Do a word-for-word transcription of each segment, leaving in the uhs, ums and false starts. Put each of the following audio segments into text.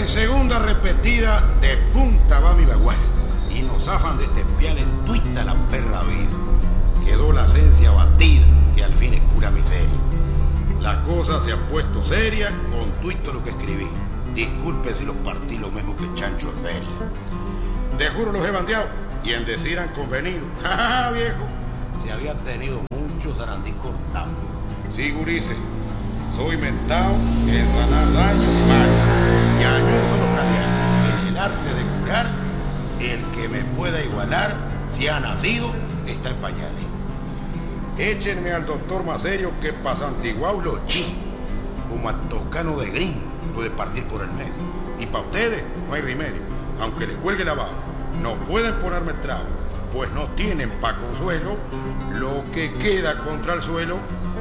En segunda repetida, de punta va mi bagual. Y nos zafan de este pial en tuita la perra vida. Quedó la esencia batida, que al fin es pura miseria. La cosa se ha puesto seria con tuito lo que escribí. Disculpe si los partí lo mismo que chancho en feria. Te juro los he bandeado y en decir han convenido. ¡Ja, viejo! Se había tenido muchos zarandí cortados. Sí, gurice, soy mentao en sanar daños y males. Y años son los calianos. En el arte de curar, el que me pueda igualar, si ha nacido, está en pañales. Échenme al doctor más serio que pa' Santiguau lo chi, como a Toscano de Green, puede partir por el medio. Y para ustedes no hay remedio, aunque les cuelgue la baba, no pueden ponerme trabo, pues no tienen pa' consuelo lo que queda contra el suelo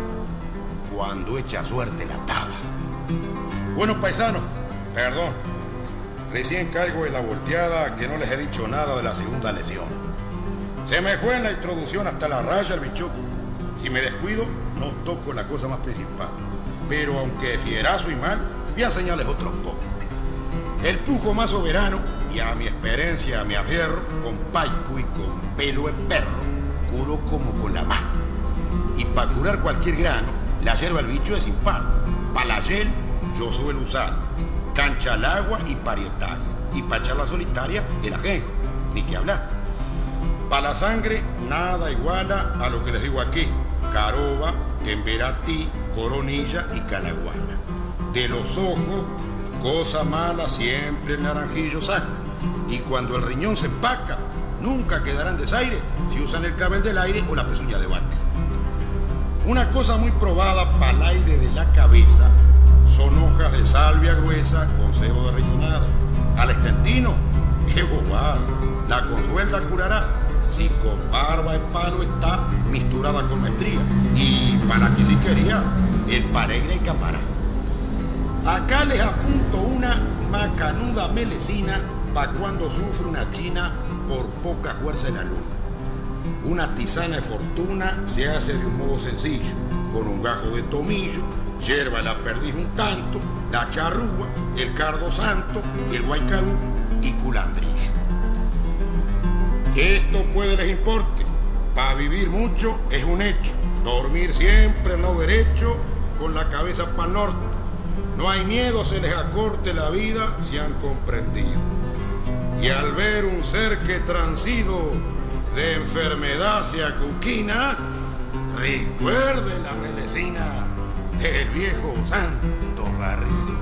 cuando echa suerte la taba. Bueno, paisanos, perdón, recién caigo en la volteada que no les he dicho nada de la segunda lesión. Se me fue en la introducción hasta la raya el bichuco. Si me descuido, no toco la cosa más principal. Pero aunque fierazo y mal, voy a enseñarles otros pocos. El pujo más soberano, y a mi experiencia me afierro, con paico y con pelo de perro, curo como con la mano. Y para curar cualquier grano, la yerba el bicho es impar. Para la yel, yo suelo usar cancha al agua y parietaria. Y para echar la solitaria, el ajenjo, ni que hablar. Para la sangre, nada iguala a lo que les digo aquí. Caroba, temberatí, coronilla y calaguana. De los ojos, cosa mala siempre el naranjillo saca. Y cuando el riñón se empaca, nunca quedarán desaire si usan el clavel del aire o la pezuña de vaca. Una cosa muy probada para el aire de la cabeza son hojas de salvia gruesa con cebo de riñonada. Al estentino, qué bobada, la consuelta curará. Si con barba el palo está misturada con maestría. Y para la quisiquería, el paregre y camará. Acá les apunto una macanuda melecina para cuando sufre una china por poca fuerza en la luna. Una tisana de fortuna se hace de un modo sencillo, con un gajo de tomillo, hierba de la perdiz un tanto, la charrúa, el cardo santo, el guaycarú y culandrillo. Que esto puede les importe, para vivir mucho es un hecho, dormir siempre al lado derecho, con la cabeza para el norte. No hay miedo se les acorte la vida si han comprendido. Y al ver un ser que transido de enfermedad se acuquina, recuerde la melecina del viejo santo Garrido.